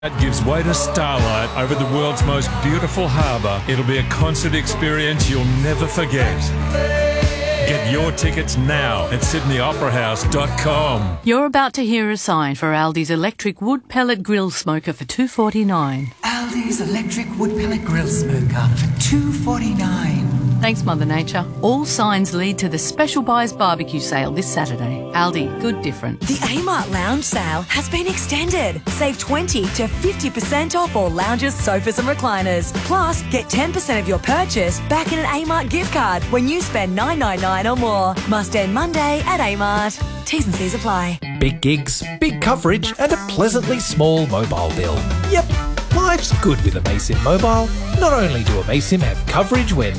That gives way to starlight over the world's most beautiful harbour. It'll be a concert experience you'll never forget. Get your tickets now at sydneyoperahouse.com. You're about to hear a sign for Aldi's electric wood pellet grill smoker for $2.49. Aldi's electric wood pellet grill smoker for $2.49. Thanks, Mother Nature. All signs lead to the Special Buys barbecue sale this Saturday. Aldi, good different. The Amart Lounge sale has been extended. Save 20 to 50% off all lounges, sofas and recliners. Plus, get 10% of your purchase back in an Amart gift card when you spend $9.99 or more. Must end Monday at Amart. T's and C's apply. Big gigs, big coverage and a pleasantly small mobile bill. Yep, life's good with Amaysim Mobile. Not only do Amaysim have coverage where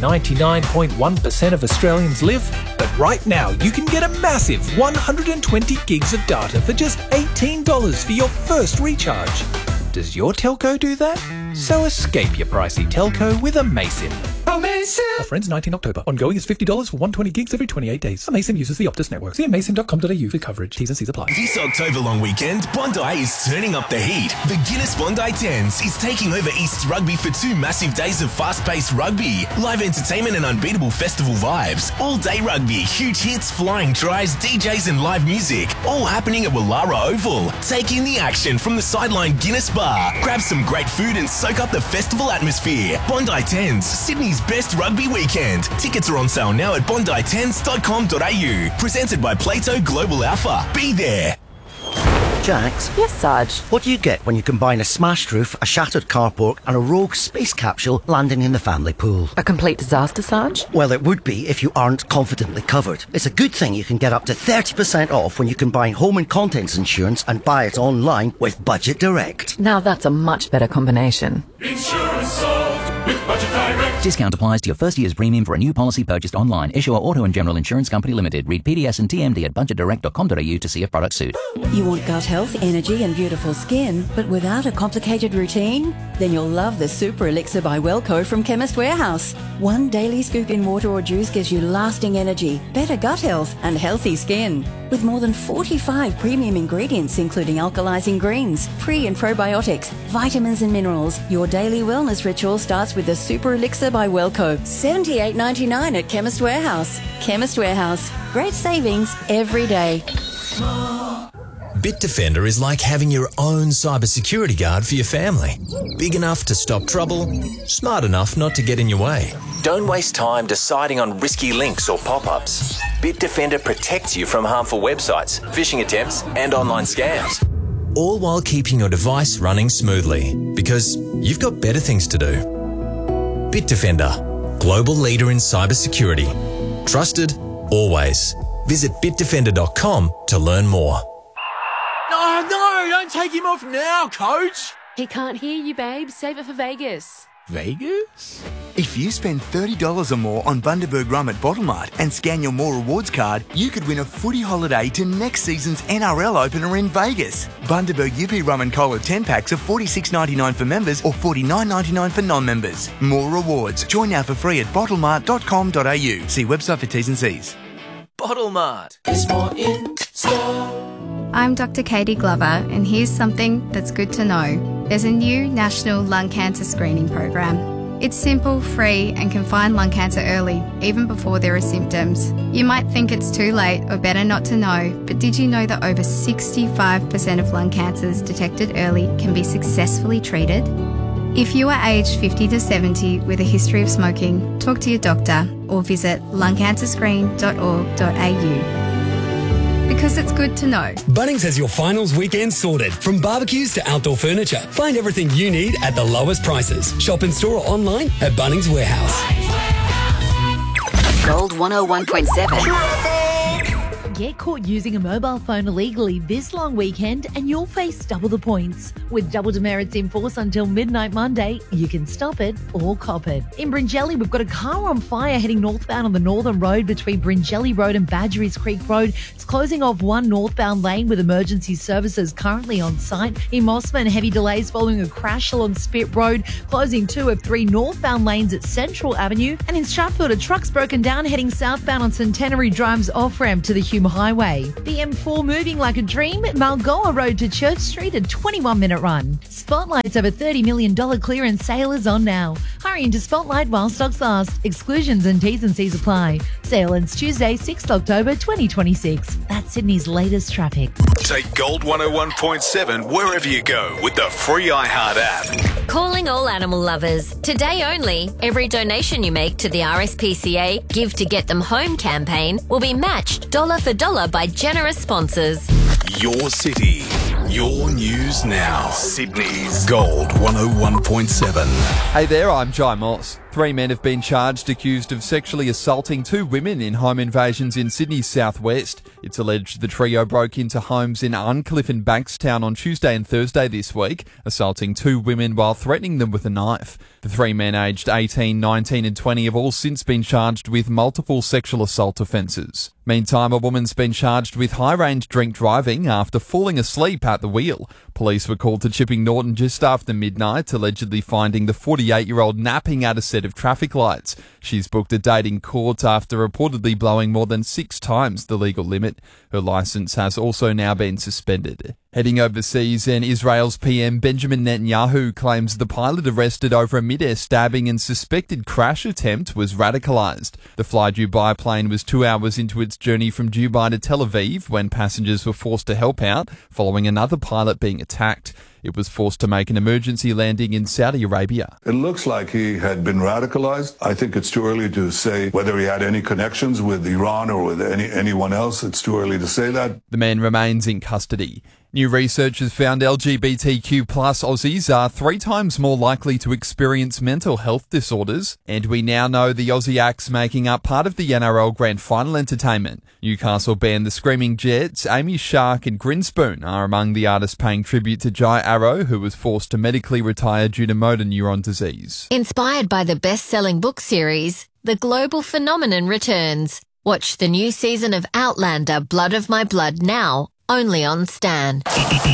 99.1% of Australians live, but right now you can get a massive 120 gigs of data for just $18 for your first recharge. Does your telco do that? So escape your pricey telco with Amaysim. Offer ends 19 October. Ongoing is $50 for 120 gigs every 28 days. Amaysim uses the Optus network. See amaysim.com.au for coverage. T's and C's apply. This October long weekend, Bondi is turning up the heat. The Guinness Bondi Tens is taking over East Rugby for 2 massive days of fast-paced rugby, live entertainment and unbeatable festival vibes. All-day rugby, huge hits, flying tries, DJs and live music, all happening at Wallara Oval. Take in the action from the sideline Guinness Bar. Grab some great food and soak up the festival atmosphere. Bondi Tens, Sydney's best rugby weekend. Tickets are on sale now at bonditens.com.au. Presented by Plato Global Alpha. Be there. Jax? Yes, Sarge? What do you get when you combine a smashed roof, a shattered carport and a rogue space capsule landing in the family pool? A complete disaster, Sarge? Well, it would be if you aren't confidently covered. It's a good thing you can get up to 30% off when you combine home and contents insurance and buy it online with Budget Direct. Now that's a much better combination. Insurance solved with Budget Direct. Discount applies to your first year's premium for a new policy purchased online. Issuer Auto and General Insurance Company Limited. Read PDS and TMD at budgetdirect.com.au to see if products suit. You want gut health, energy and beautiful skin, but without a complicated routine? Then you'll love the Super Elixir by Wellco from Chemist Warehouse. 1 daily scoop in water or juice gives you lasting energy, better gut health and healthy skin. With more than 45 premium ingredients including alkalizing greens, pre and probiotics, vitamins and minerals, your daily wellness ritual starts with the Super Elixir by Wellco. $78.99 at Chemist Warehouse. Chemist Warehouse. Great savings every day. Bitdefender is like having your own cybersecurity guard for your family. Big enough to stop trouble, smart enough not to get in your way. Don't waste time deciding on risky links or pop-ups. Bitdefender protects you from harmful websites, phishing attempts, and online scams. All while keeping your device running smoothly, because you've got better things to do. Bitdefender, global leader in cybersecurity. Trusted, always. Visit bitdefender.com to learn more. Oh, no, don't take him off now, coach. He can't hear you, babe. Save it for Vegas. Vegas? If you spend $30 or more on Bundaberg rum at Bottlemart and scan your More Rewards card, you could win a footy holiday to next season's NRL opener in Vegas. Bundaberg UP Rum and Cola 10-packs are $46.99 for members or $49.99 for non-members. More Rewards. Join now for free at bottlemart.com.au. See website for T's and C's. Bottlemart. There's more in store. I'm Dr. Katie Glover, and here's something that's good to know. There's a new national lung cancer screening program. It's simple, free, and can find lung cancer early, even before there are symptoms. You might think it's too late or better not to know, but did you know that over 65% of lung cancers detected early can be successfully treated? If you are aged 50 to 70 with a history of smoking, talk to your doctor or visit lungcancerscreen.org.au. Because it's good to know. Bunnings has your finals weekend sorted. From barbecues to outdoor furniture. Find everything you need at the lowest prices. Shop in store or online at Bunnings Warehouse. Gold 101.7. Get caught using a mobile phone illegally this long weekend and you'll face double the points. With double demerits in force until midnight Monday, you can stop it or cop it. In Bringelly, we've got a car on fire heading northbound on the Northern Road between Bringelly Road and Badgerys Creek Road. It's closing off one northbound lane with emergency services currently on site. In Mossman, heavy delays following a crash along Spit Road, closing 2 of 3 northbound lanes at Central Avenue. And in Strathfield, a truck's broken down heading southbound on Centenary Drive's off-ramp to the Hume Highway. The M4 moving like a dream. Malgoa Road to Church Street, a 21-minute run. Spotlight's over $30 million clearance sale is on now. Hurry into Spotlight while stocks last. Exclusions and T's and C's apply. Sale ends Tuesday, 6th October 2026. That's Sydney's latest traffic. Take Gold 101.7 wherever you go with the free iHeart app. Calling all animal lovers. Today only, every donation you make to the RSPCA Give to Get Them Home campaign will be matched dollar for dollar by generous sponsors. Your city, your news now. Sydney's Gold 101.7. Hey there, I'm Jai Moss. 3 men have been charged accused of sexually assaulting 2 women in home invasions in Sydney's southwest. It's alleged the trio broke into homes in Uncliffe and Bankstown on Tuesday and Thursday this week, assaulting 2 women while threatening them with a knife. The 3 men aged 18, 19 and 20 have all since been charged with multiple sexual assault offences. Meantime, a woman's been charged with high-range drink driving after falling asleep at the wheel. Police were called to Chipping Norton just after midnight, allegedly finding the 48-year-old napping at a set of traffic lights. She's booked a date in court after reportedly blowing more than 6 times the legal limit. Her licence has also now been suspended. Heading overseas, and Israel's PM Benjamin Netanyahu claims the pilot arrested over a mid-air stabbing and suspected crash attempt was radicalised. The Fly Dubai plane was 2 hours into its journey from Dubai to Tel Aviv when passengers were forced to help out following another pilot being attacked. It was forced to make an emergency landing in Saudi Arabia. It looks like he had been radicalized. I think it's too early to say whether he had any connections with Iran or with anyone else. It's too early to say that. The man remains in custody. New research has found LGBTQ plus Aussies are 3 times more likely to experience mental health disorders, and we now know the Aussie acts making up part of the NRL Grand Final entertainment. Newcastle band The Screaming Jets, Amy Shark and Grinspoon are among the artists paying tribute to Jai Arrow, who was forced to medically retire due to motor neuron disease. Inspired by the best-selling book series, The Global Phenomenon returns. Watch the new season of Outlander, Blood of My Blood now, only on Stan.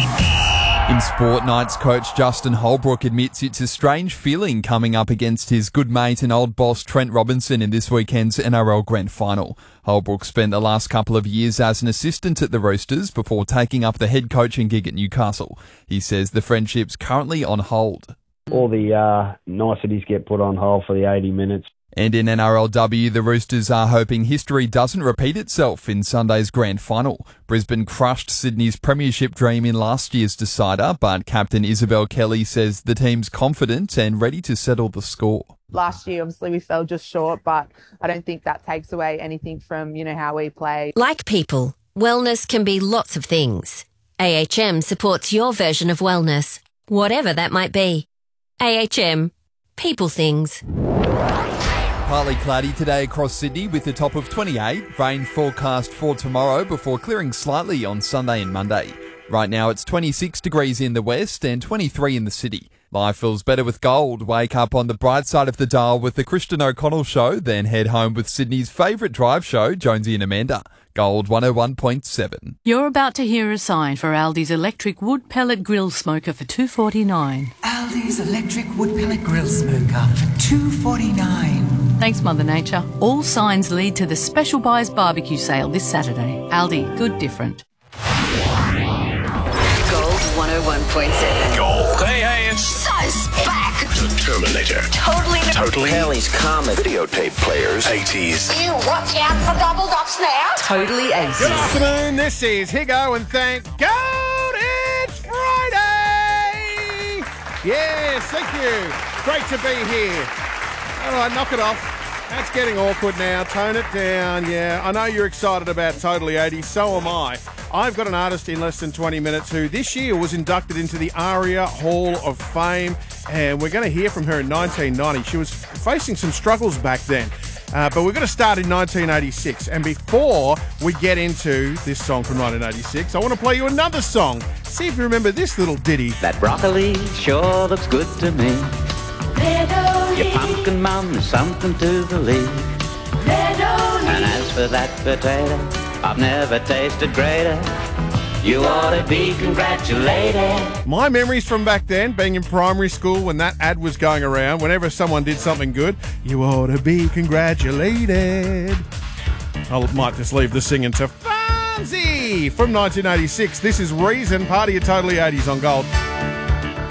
In sport, Knights coach Justin Holbrook admits it's a strange feeling coming up against his good mate and old boss Trent Robinson in this weekend's NRL Grand Final. Holbrook spent the last couple of years as an assistant at the Roosters before taking up the head coaching gig at Newcastle. He says the friendship's currently on hold. All the niceties get put on hold for the 80 minutes. And in NRLW, the Roosters are hoping history doesn't repeat itself in Sunday's Grand Final. Brisbane crushed Sydney's premiership dream in last year's decider, but captain Isabel Kelly says the team's confident and ready to settle the score. Last year, obviously, we fell just short, but I don't think that takes away anything from, how we play. Like people, wellness can be lots of things. AHM supports your version of wellness, whatever that might be. AHM, people things. Partly cloudy today across Sydney with a top of 28. Rain forecast for tomorrow before clearing slightly on Sunday and Monday. Right now it's 26 degrees in the west and 23 in the city. Life feels better with Gold. Wake up on the bright side of the dial with the Christian O'Connell Show, then head home with Sydney's favourite drive show, Jonesy and Amanda. Gold 101.7. You're about to hear a sign for Aldi's electric wood pellet grill smoker for $2.49. Aldi's electric wood pellet grill smoker for $2.49. Thanks, Mother Nature. All signs lead to the Special Buys barbecue sale this Saturday. Aldi, good different. Gold 101.7. Gold. Hey, it's so back. The Terminator. Totally. Kelly's Comet. Videotape players. 80s. You watch out for double dots now. Totally 80s. Good afternoon. This is Higo, and thank God it's Friday. Yes, thank you. Great to be here. All right, knock it off. That's getting awkward now. Tone it down. Yeah, I know you're excited about Totally 80s. So am I. I've got an artist in less than 20 minutes who this year was inducted into the ARIA Hall of Fame, and we're going to hear from her in 1990. She was facing some struggles back then, but we're going to start in 1986. And before we get into this song from 1986, I want to play you another song. See if you remember this little ditty. That broccoli sure looks good to me. Your pumpkin mum is something to believe. And as for that potato, I've never tasted greater. You ought to be congratulated. My memories from back then, being in primary school when that ad was going around, whenever someone did something good, you ought to be congratulated. I might just leave the singing to far Fonzie from 1986. This is Reason, part of your Totally 80s on Gold.